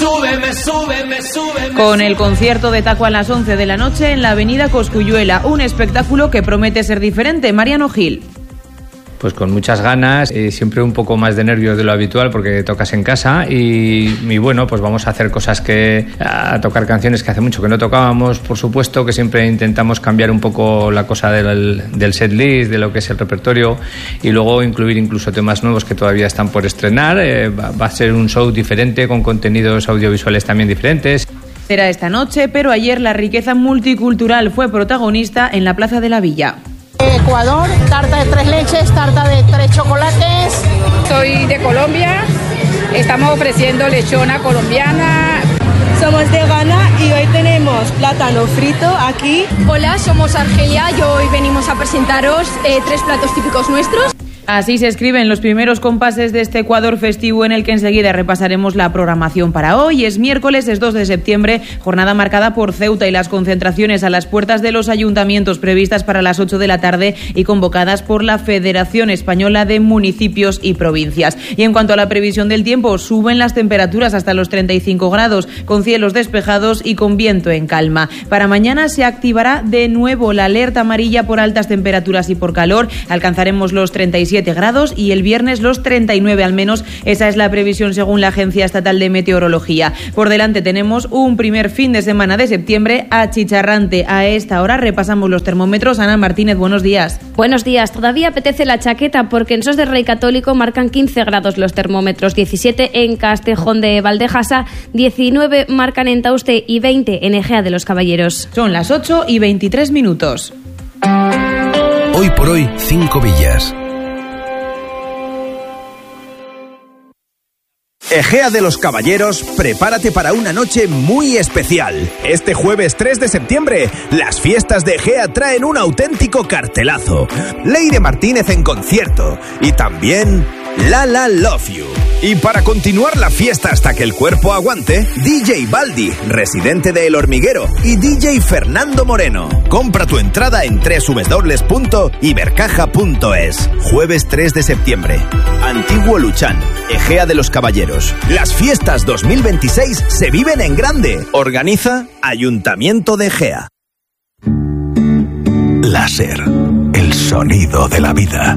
Con el concierto de Taco a las 11 de la noche en la avenida Cosculluela, un espectáculo que promete ser diferente. Mariano Gil. Pues con muchas ganas, siempre un poco más de nervios de lo habitual porque tocas en casa y bueno, pues vamos a hacer cosas a tocar canciones que hace mucho que no tocábamos, por supuesto, que siempre intentamos cambiar un poco la cosa del set list, de lo que es el repertorio y luego incluir incluso temas nuevos que todavía están por estrenar. Va a ser un show diferente con contenidos audiovisuales también diferentes. Será esta noche, pero ayer la riqueza multicultural fue protagonista en la Plaza de la Villa. Ecuador, tarta de 3 leches, tarta de 3 chocolates. Soy de Colombia, estamos ofreciendo lechona colombiana. Somos de Ghana y hoy tenemos plátano frito aquí. Hola, somos Argelia y hoy venimos a presentaros 3 platos típicos nuestros. Así se escriben los primeros compases de este Ecuador festivo en el que enseguida repasaremos la programación para hoy. Es miércoles, es 2 de septiembre, jornada marcada por Ceuta y las concentraciones a las puertas de los ayuntamientos previstas para las 8 de la tarde y convocadas por la Federación Española de Municipios y Provincias. Y en cuanto a la previsión del tiempo, suben las temperaturas hasta los 35 grados, con cielos despejados y con viento en calma. Para mañana se activará de nuevo la alerta amarilla por altas temperaturas y por calor. Alcanzaremos los 37 grados y el viernes los 39 al menos. Esa es la previsión según la Agencia Estatal de Meteorología. Por delante tenemos un primer fin de semana de septiembre achicharrante. A esta hora repasamos los termómetros. Ana Martínez, buenos días. Buenos días. Todavía apetece la chaqueta porque en Sos de Rey Católico marcan 15 grados los termómetros, 17 en Castejón de Valdejasa, 19 marcan en Tauste y 20 en Egea de los Caballeros. Son las 8:23. Hoy por hoy, 5 villas. Egea de los Caballeros, prepárate para una noche muy especial. Este jueves 3 de septiembre, las fiestas de Egea traen un auténtico cartelazo. Leire Martínez en concierto y también Lala Love You. Y para continuar la fiesta hasta que el cuerpo aguante, DJ Baldi, residente de El Hormiguero, y DJ Fernando Moreno. Compra tu entrada en www.ibercaja.es. Jueves 3 de septiembre. Antiguo Luchán, Egea de los Caballeros. Las fiestas 2026 se viven en grande. Organiza Ayuntamiento de Egea. Láser, el sonido de la vida.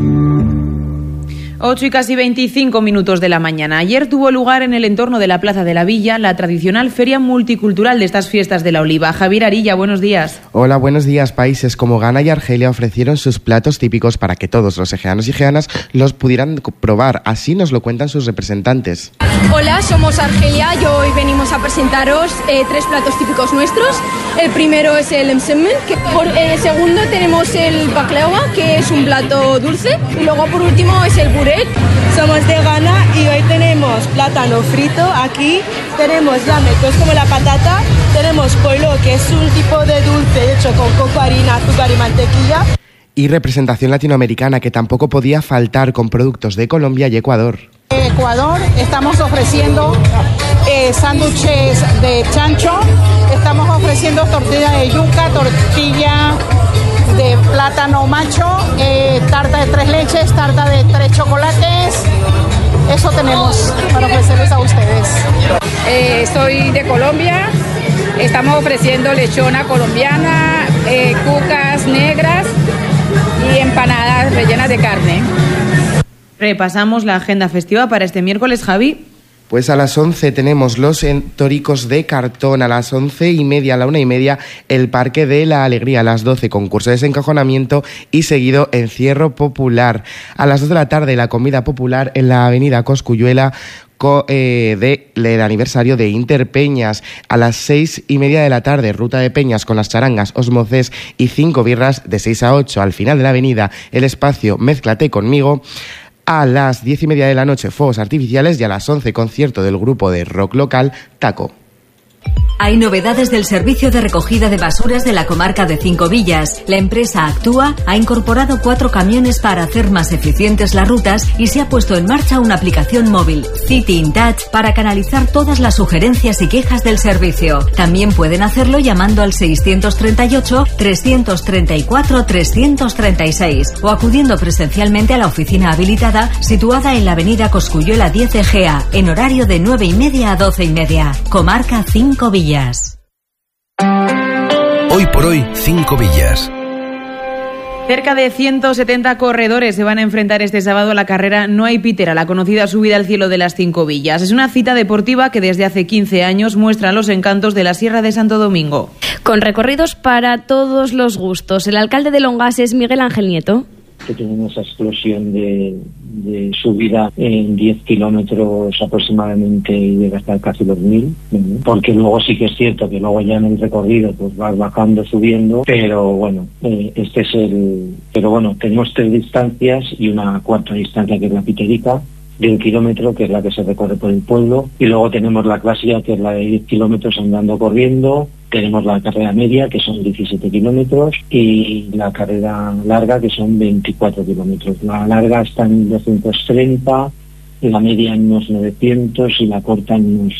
8:25 de la mañana. Ayer tuvo lugar en el entorno de la Plaza de la Villa la tradicional feria multicultural de estas fiestas de la oliva. Javier Arilla, buenos días. Hola, buenos días. Países como Ghana y Argelia ofrecieron sus platos típicos para que todos los egeanos y egeanas los pudieran probar. Así nos lo cuentan sus representantes. Hola, somos Argelia y hoy venimos a presentaros 3 platos típicos nuestros. El primero es el msemen, por el segundo tenemos el baklava, que es un plato dulce, y luego por último es el burek. Somos de Ghana y hoy tenemos plátano frito aquí, tenemos llame, que es como la patata, tenemos polo, que es un tipo de dulce hecho con coco, harina, azúcar y mantequilla. Y representación latinoamericana que tampoco podía faltar con productos de Colombia y Ecuador. Ecuador, estamos ofreciendo sándwiches de chancho, estamos ofreciendo tortilla de yuca, tortilla de plátano macho, tarta de 3 leches, tarta de 3 chocolates. Eso tenemos para ofrecerles a ustedes. Soy de Colombia, estamos ofreciendo lechona colombiana, cucas negras y empanadas rellenas de carne. Repasamos la agenda festiva para este miércoles, Javi. Pues a las 11 tenemos los toricos de cartón, a las 11:30, a la 1:30, el Parque de la Alegría, a las 12 concurso de desencajonamiento y seguido encierro popular. A las 2 de la tarde la comida popular en la avenida Cosculluela del aniversario de Interpeñas. A las 6:30 de la tarde, ruta de peñas con las charangas, osmoces y 5 birras de 6 a 8. Al final de la avenida, el espacio Mézclate Conmigo. A las 10:30 de la noche, fuegos artificiales, y a las 11, concierto del grupo de rock local Taco. Hay novedades del servicio de recogida de basuras de la comarca de Cinco Villas. La empresa Actúa ha incorporado 4 camiones para hacer más eficientes las rutas y se ha puesto en marcha una aplicación móvil, City in Touch, para canalizar todas las sugerencias y quejas del servicio. También pueden hacerlo llamando al 638-334-336 o acudiendo presencialmente a la oficina habilitada situada en la avenida Cosculluela 10 Egea, en horario de 9:30 a 12:30. Comarca Cinco Villas. Hoy por hoy, Cinco Villas. Cerca de 170 corredores se van a enfrentar este sábado a la carrera No hay Pitera, la conocida subida al cielo de las Cinco Villas. Es una cita deportiva que desde hace 15 años muestra los encantos de la Sierra de Santo Domingo. Con recorridos para todos los gustos. El alcalde de Longas es Miguel Ángel Nieto. Que tienen esa explosión de subida en 10 kilómetros aproximadamente y llega hasta casi los 1000, porque luego sí que es cierto que luego ya en el recorrido pues vas bajando, subiendo, pero bueno, pero bueno, tenemos 3 distancias y una cuarta distancia que es la Piterica, de 1 kilómetro, que es la que se recorre por el pueblo, y luego tenemos la clásica, que es la de 10 kilómetros andando, corriendo. Tenemos la carrera media, que son 17 kilómetros, y la carrera larga, que son 24 kilómetros. La larga está en 230, la media en unos 900 y la corta en unos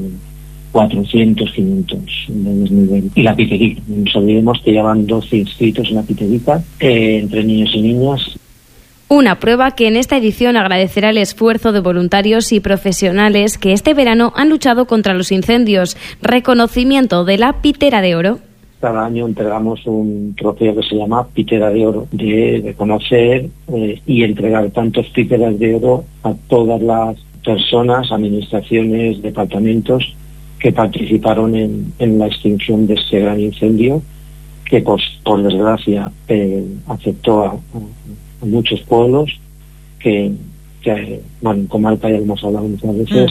400, 500 de desnivel. Y la Piterica, no nos olvidemos que ya van 12 inscritos en la Piterica, entre niños y niñas. Una prueba que en esta edición agradecerá el esfuerzo de voluntarios y profesionales que este verano han luchado contra los incendios. Reconocimiento de la Pitera de Oro. Cada año entregamos un trofeo que se llama Pitera de Oro, de reconocer y entregar tantos Piteras de Oro a todas las personas, administraciones, departamentos que participaron en la extinción de este gran incendio, que por desgracia afectó a muchos pueblos, que bueno, en comarca ya hemos hablado muchas veces,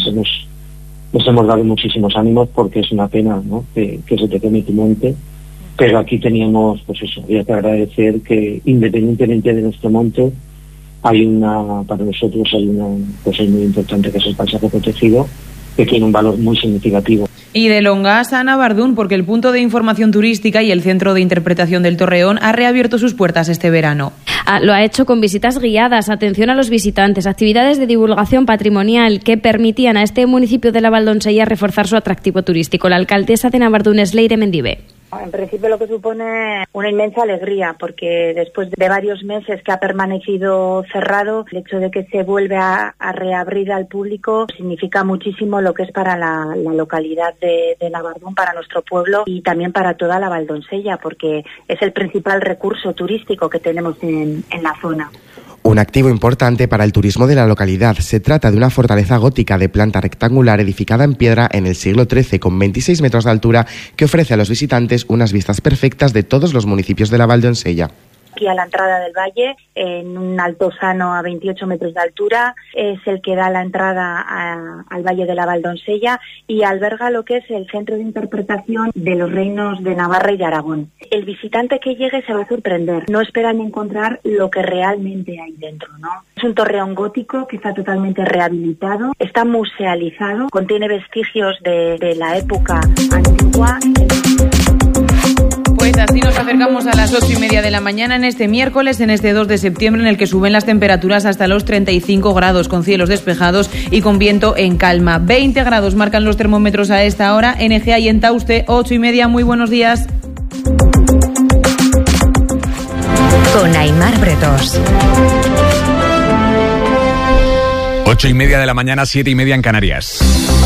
nos hemos dado muchísimos ánimos, porque es una pena, ¿no?, que se te queme tu monte, pero aquí teníamos, pues eso, había que agradecer que independientemente de nuestro monte, para nosotros hay una cosa muy importante, que es el paisaje protegido, que tiene un valor muy significativo. Y de Longas a Navardún, porque el punto de información turística y el centro de interpretación del Torreón ha reabierto sus puertas este verano. Lo ha hecho con visitas guiadas, atención a los visitantes, actividades de divulgación patrimonial que permitían a este municipio de la Valdonsella reforzar su atractivo turístico. La alcaldesa de Navardún es Leire Mendive. En principio lo que supone una inmensa alegría, porque después de varios meses que ha permanecido cerrado, el hecho de que se vuelve a reabrir al público significa muchísimo lo que es para la localidad de Navardún, para nuestro pueblo y también para toda la Valdonsella, porque es el principal recurso turístico que tenemos en la zona. Un activo importante para el turismo de la localidad. Se trata de una fortaleza gótica de planta rectangular edificada en piedra en el siglo XIII con 26 metros de altura que ofrece a los visitantes unas vistas perfectas de todos los municipios de la Valdonsella. Aquí a la entrada del valle, en un altozano a 28 metros de altura, es el que da la entrada al Valle de la Valdonsella y alberga lo que es el centro de interpretación de los reinos de Navarra y de Aragón. El visitante que llegue se va a sorprender, no esperan encontrar lo que realmente hay dentro, ¿no? Es un torreón gótico que está totalmente rehabilitado, está musealizado, contiene vestigios de la época antigua. Pues así nos acercamos a las 8:30 de la mañana en este miércoles, en este 2 de septiembre, en el que suben las temperaturas hasta los 35 grados, con cielos despejados y con viento en calma. 20 grados marcan los termómetros a esta hora en Egea y en Tauste, 8:30. Muy buenos días. Con Aimar Bretos. 8:30 de la mañana, 7:30 en Canarias.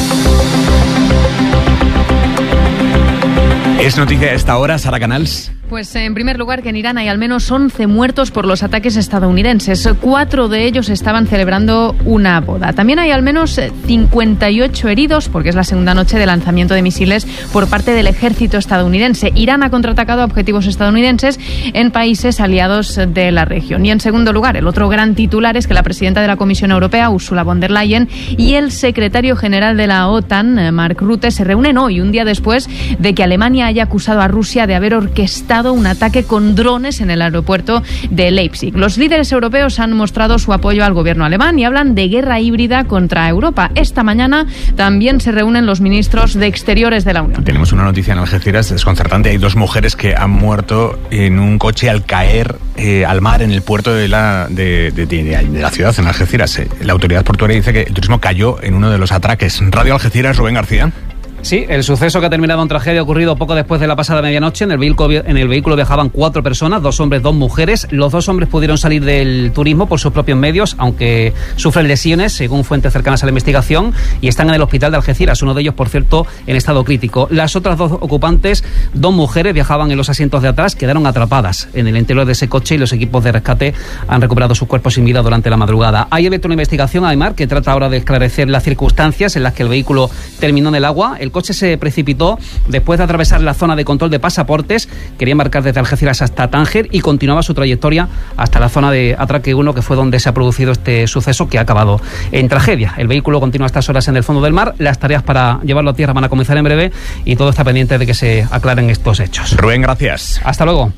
Es noticia a esta hora, Sara Canals. Pues en primer lugar que en Irán hay al menos 11 muertos por los ataques estadounidenses. 4 de ellos estaban celebrando una boda. También hay al menos 58 heridos porque es la segunda noche de lanzamiento de misiles por parte del ejército estadounidense. Irán ha contraatacado a objetivos estadounidenses en países aliados de la región. Y en segundo lugar, el otro gran titular es que la presidenta de la Comisión Europea, Ursula von der Leyen, y el secretario general de la OTAN, Mark Rutte, se reúnen hoy, un día después de que Alemania haya acusado a Rusia de haber orquestado frustrado un ataque con drones en el aeropuerto de Leipzig. Los líderes europeos han mostrado su apoyo al gobierno alemán y hablan de guerra híbrida contra Europa. Esta mañana también se reúnen los ministros de Exteriores de la Unión. Tenemos una noticia en Algeciras desconcertante. Hay 2 mujeres que han muerto en un coche al caer al mar en el puerto de la ciudad, en Algeciras. La autoridad portuaria dice que el turismo cayó en uno de los atraques. Radio Algeciras, Rubén García. Sí, el suceso que ha terminado en tragedia ha ocurrido poco después de la pasada medianoche. En el vehículo viajaban 4 personas, 2 hombres, 2 mujeres. Los 2 hombres pudieron salir del turismo por sus propios medios, aunque sufren lesiones, según fuentes cercanas a la investigación, y están en el hospital de Algeciras, uno de ellos, por cierto, en estado crítico. Las otras 2 ocupantes, 2 mujeres, viajaban en los asientos de atrás, quedaron atrapadas en el interior de ese coche y los equipos de rescate han recuperado sus cuerpos sin vida durante la madrugada. Hay abierto una investigación, Aymar, que trata ahora de esclarecer las circunstancias en las que el vehículo terminó en el agua. El coche se precipitó después de atravesar la zona de control de pasaportes. Quería embarcar desde Algeciras hasta Tánger y continuaba su trayectoria hasta la zona de Atraque 1, que fue donde se ha producido este suceso que ha acabado en tragedia. El vehículo continúa a estas horas en el fondo del mar. Las tareas para llevarlo a tierra van a comenzar en breve y todo está pendiente de que se aclaren estos hechos. Rubén, gracias. Hasta luego.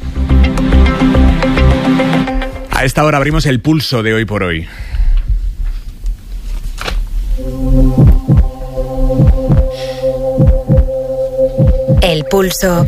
A esta hora abrimos el pulso de Hoy por Hoy. El pulso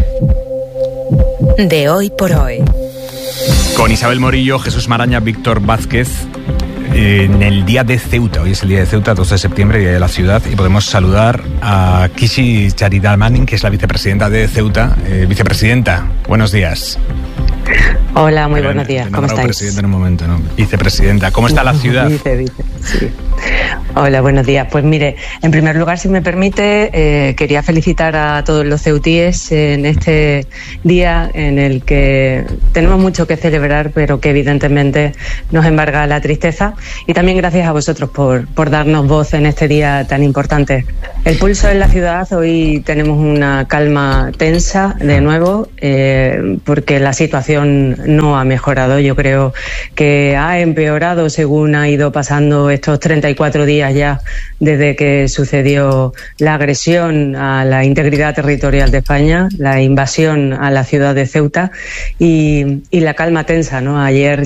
de Hoy por Hoy. Con Isabel Morillo, Jesús Maraña, Víctor Vázquez, en el día de Ceuta. Hoy es el día de Ceuta, 2 de septiembre, día de la ciudad, y podemos saludar a Kishi Charidamanin, que es la vicepresidenta de Ceuta. Vicepresidenta, buenos días. Hola, muy buenos días. ¿Cómo estáis? Presidenta en un momento, ¿no? Vicepresidenta, ¿cómo está la ciudad? Vice, sí. Hola, buenos días. Pues mire, en primer lugar, si me permite, quería felicitar a todos los ceutíes en este día en el que tenemos mucho que celebrar, pero que evidentemente nos embarga la tristeza. Y también gracias a vosotros por darnos voz en este día tan importante. El pulso en la ciudad, hoy tenemos una calma tensa de nuevo, porque la situación no ha mejorado. Yo creo que ha empeorado según ha ido pasando estos 34 días ya desde que sucedió la agresión a la integridad territorial de España, la invasión a la ciudad de Ceuta y la calma tensa, ¿no? Ayer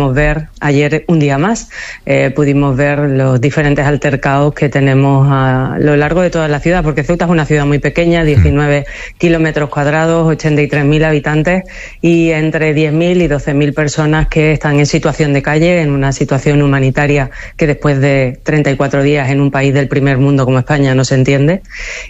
un día más, pudimos ver los diferentes altercados que tenemos a lo largo de toda la ciudad, porque Ceuta es una ciudad muy pequeña, 19 kilómetros cuadrados, 83.000 habitantes y entre 10.000 y 12.000 personas que están en situación de calle, en una situación humanitaria que después de 34 días en un país del primer mundo como España no se entiende.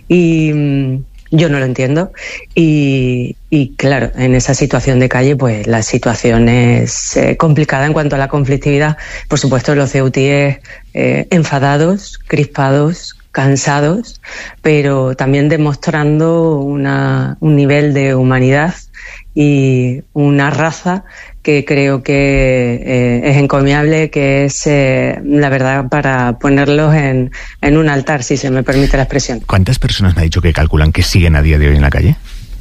Y yo no lo entiendo. Y claro, en esa situación de calle, pues la situación es complicada en cuanto a la conflictividad. Por supuesto, los ceutíes enfadados, crispados, cansados, pero también demostrando un nivel de humanidad y una raza que creo que es encomiable, que es, la verdad, para ponerlos en un altar, si se me permite la expresión. ¿Cuántas personas me ha dicho que calculan que siguen a día de hoy en la calle?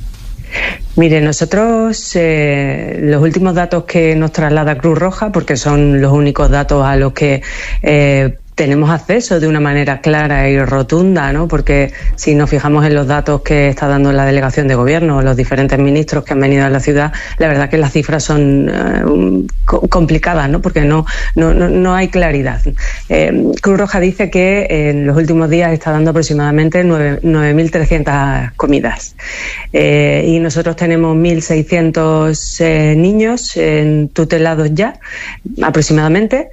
Mire, nosotros los últimos datos que nos traslada Cruz Roja, porque son los únicos datos a los que tenemos acceso de una manera clara y rotunda, ¿no? Porque si nos fijamos en los datos que está dando la delegación de gobierno, los diferentes ministros que han venido a la ciudad, la verdad que las cifras son complicadas, ¿no? Porque no hay claridad. Cruz Roja dice que en los últimos días está dando aproximadamente 9.300 comidas. Y nosotros tenemos 1.600 niños tutelados ya, aproximadamente.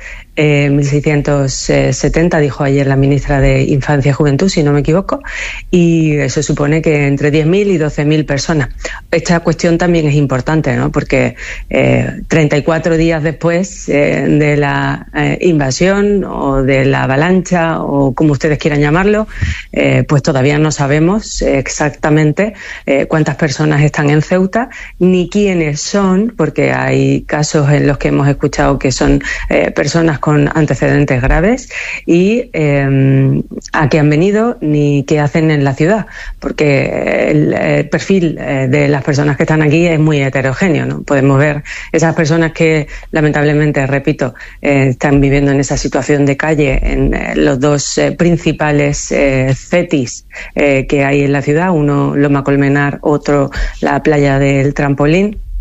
1.670, dijo ayer la ministra de Infancia y Juventud, si no me equivoco, y eso supone que entre 10.000 y 12.000 personas. Esta cuestión también es importante, ¿no? Porque 34 días después de la invasión o de la avalancha o como ustedes quieran llamarlo, pues todavía no sabemos exactamente cuántas personas están en Ceuta ni quiénes son, porque hay casos en los que hemos escuchado que son personas con antecedentes graves y a qué han venido ni qué hacen en la ciudad, porque el perfil de las personas que están aquí es muy heterogéneo, ¿no? Podemos ver esas personas que lamentablemente, repito, están viviendo en esa situación de calle en los dos principales CETIs que hay en la ciudad, uno Loma Colmenar, otro la playa del Trampolín.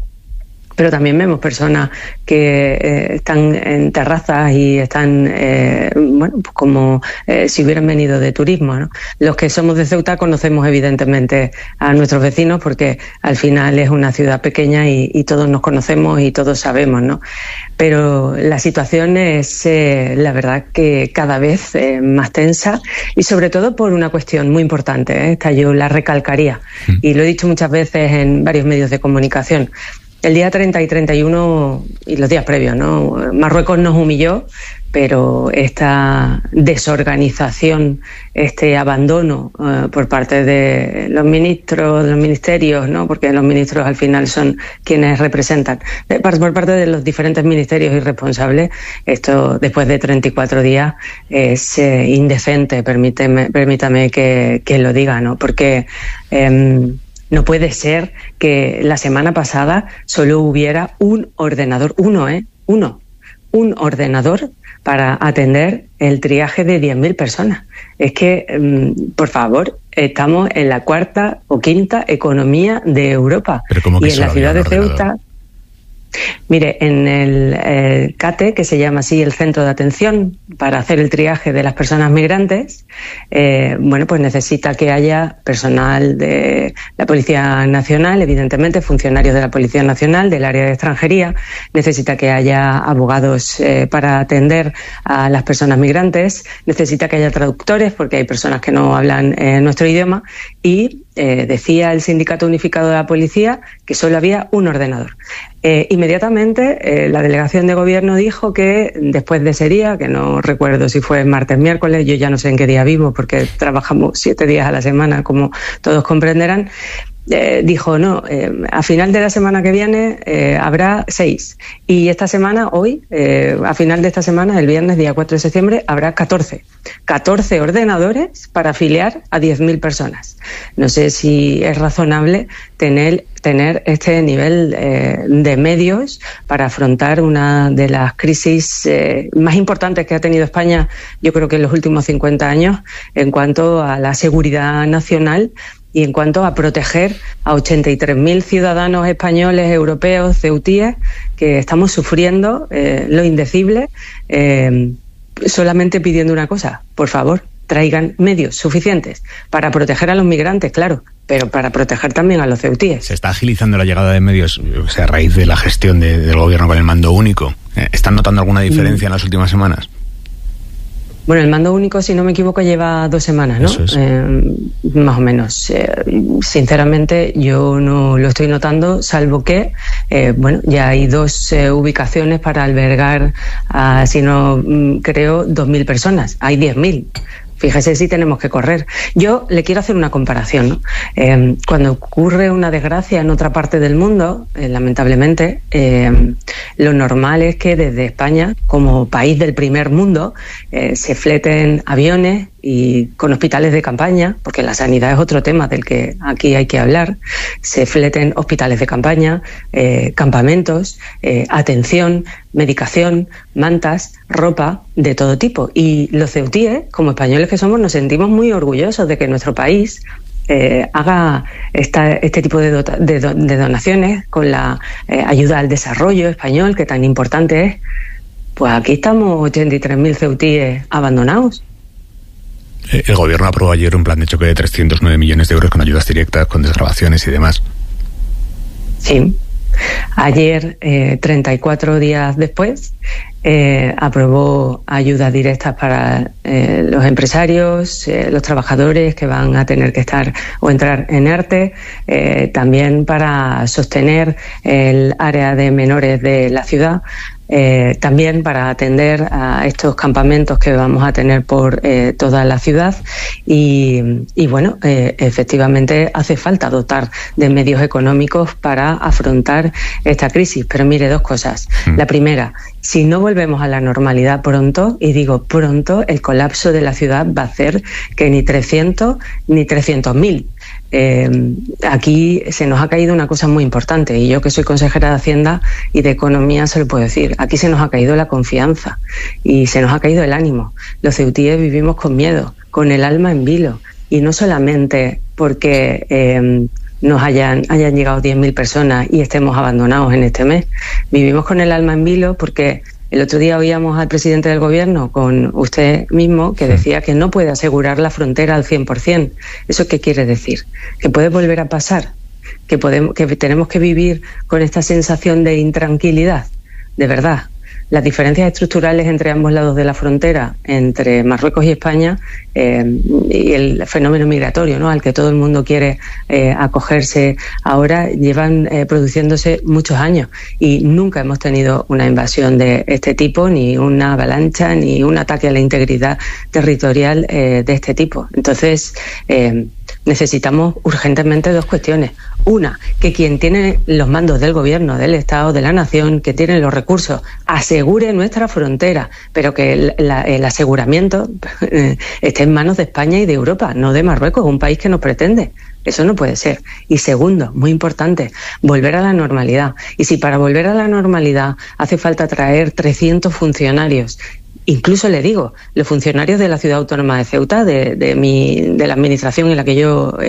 pero también vemos personas que están en terrazas y están, pues como si hubieran venido de turismo, ¿no? Los que somos de Ceuta conocemos evidentemente a nuestros vecinos porque al final es una ciudad pequeña y todos nos conocemos y todos sabemos, ¿no? Pero la situación es, la verdad, que cada vez más tensa y sobre todo por una cuestión muy importante, esta yo la recalcaría y lo he dicho muchas veces en varios medios de comunicación. El día 30 y 31 y los días previos, ¿no? Marruecos nos humilló, pero esta desorganización, este abandono por parte de los ministros, de los ministerios, ¿no? Porque los ministros al final son quienes representan, por parte de los diferentes ministerios y responsables, esto después de 34 días es indecente, permítame que lo diga, ¿no? Porque no puede ser que la semana pasada solo hubiera un ordenador, un ordenador para atender el triaje de 10.000 personas. Es que, por favor, estamos en la cuarta o quinta economía de Europa. ¿Pero cómo que y en la ciudad de Ceuta... Mire, en el CATE, que se llama así el Centro de Atención para hacer el triaje de las personas migrantes, pues necesita que haya personal de la Policía Nacional, evidentemente funcionarios de la Policía Nacional, del área de extranjería, necesita que haya abogados para atender a las personas migrantes, necesita que haya traductores porque hay personas que no hablan nuestro idioma y decía el Sindicato Unificado de la Policía que solo había un ordenador. Inmediatamente la delegación de gobierno dijo que después de ese día, que no recuerdo si fue martes, miércoles, yo ya no sé en qué día vivo porque trabajamos 7 días a la semana, como todos comprenderán, dijo no, a final de la semana que viene habrá 6 y esta semana, hoy, a final de esta semana, el viernes día 4 de septiembre, habrá 14 ordenadores para afiliar a 10.000 personas. No sé si es razonable tener este nivel de medios para afrontar una de las crisis más importantes que ha tenido España, yo creo que en los últimos 50 años, en cuanto a la seguridad nacional y en cuanto a proteger a 83.000 ciudadanos españoles, europeos, ceutíes, que estamos sufriendo lo indecible, solamente pidiendo una cosa: por favor, traigan medios suficientes para proteger a los migrantes, claro, pero para proteger también a los ceutíes. Se está agilizando la llegada de medios, o sea, a raíz de la gestión del gobierno con el mando único. ¿Están notando alguna diferencia en las últimas semanas? Bueno, el mando único, si no me equivoco, lleva 2 semanas, ¿no? Eso es. Más o menos. Sinceramente, yo no lo estoy notando, salvo que, ya hay 2 ubicaciones para albergar a, si no creo, 2.000 personas. Hay 10.000. Fíjese si tenemos que correr. Yo le quiero hacer una comparación, ¿no? Cuando ocurre una desgracia en otra parte del mundo, lamentablemente, lo normal es que desde España, como país del primer mundo, se fleten aviones y con hospitales de campaña, porque la sanidad es otro tema del que aquí hay que hablar, se fleten hospitales de campaña, campamentos, atención, medicación, mantas, ropa de todo tipo. Y los ceutíes, como españoles que somos, nos sentimos muy orgullosos de que nuestro país haga este tipo de donaciones con la ayuda al desarrollo español, que tan importante es. Pues aquí estamos 83.000 ceutíes abandonados. El gobierno aprobó ayer un plan de choque de 309 millones de euros con ayudas directas, con desgravaciones y demás. Sí. Ayer, 34 días después, aprobó ayudas directas para los empresarios, los trabajadores que van a tener que estar o entrar en ERTE, también para sostener el área de menores de la ciudad, también para atender a estos campamentos que vamos a tener por toda la ciudad y efectivamente hace falta dotar de medios económicos para afrontar esta crisis. Pero mire, 2 cosas. La primera, si no volvemos a la normalidad pronto, y digo pronto, el colapso de la ciudad va a hacer que ni 300 ni 300.000. Aquí se nos ha caído una cosa muy importante, y yo que soy consejera de Hacienda y de Economía se lo puedo decir. Aquí se nos ha caído la confianza y se nos ha caído el ánimo. Los ceutíes vivimos con miedo, con el alma en vilo, y no solamente porque nos hayan llegado 10.000 personas y estemos abandonados en este mes. Vivimos con el alma en vilo porque el otro día oíamos al presidente del gobierno, con usted mismo, que decía que no puede asegurar la frontera al 100%. ¿Eso qué quiere decir? ¿Que puede volver a pasar? ¿Que tenemos que vivir con esta sensación de intranquilidad? De verdad. Las diferencias estructurales entre ambos lados de la frontera, entre Marruecos y España, y el fenómeno migratorio, ¿no?, al que todo el mundo quiere acogerse ahora, llevan produciéndose muchos años y nunca hemos tenido una invasión de este tipo, ni una avalancha, ni un ataque a la integridad territorial de este tipo. Entonces, necesitamos urgentemente dos cuestiones. Una, que quien tiene los mandos del gobierno, del Estado, de la nación, que tiene los recursos, asegure nuestra frontera, pero que el aseguramiento esté en manos de España y de Europa, no de Marruecos, un país que nos pretende. Eso no puede ser. Y segundo, muy importante, volver a la normalidad. Y si para volver a la normalidad hace falta traer 300 funcionarios, incluso le digo, los funcionarios de la Ciudad Autónoma de Ceuta, de la administración de la que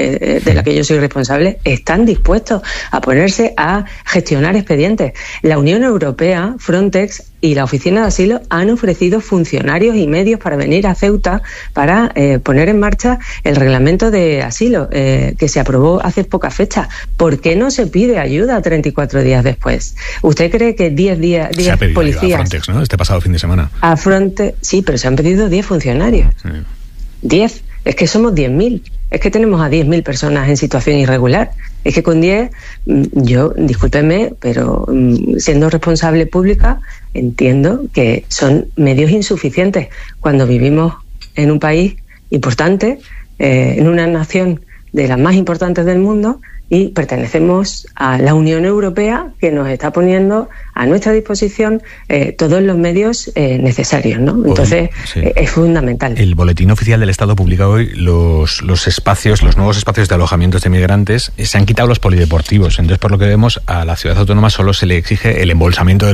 yo soy responsable, están dispuestos a ponerse a gestionar expedientes. La Unión Europea, Frontex y la Oficina de Asilo han ofrecido funcionarios y medios para venir a Ceuta para poner en marcha el reglamento de asilo que se aprobó hace poca fecha. ¿Por qué no se pide ayuda 34 días después? ¿Usted cree que 10 policías... a Frontex, ¿no?, este pasado fin de semana. A Frontex, sí, pero se han pedido 10 funcionarios. Sí. 10. Es que somos 10.000. Es que tenemos a 10.000 personas en situación irregular. Es que con 10, yo, discúlpeme, pero siendo responsable pública, entiendo que son medios insuficientes cuando vivimos en un país importante, en una nación de las más importantes del mundo, y pertenecemos a la Unión Europea, que nos está poniendo a nuestra disposición todos los medios necesarios, ¿no? Entonces, es fundamental. El Boletín Oficial del Estado publica hoy los nuevos espacios de alojamientos de migrantes. Se han quitado los polideportivos. Entonces, por lo que vemos, a la ciudad autónoma solo se le exige el embolsamiento de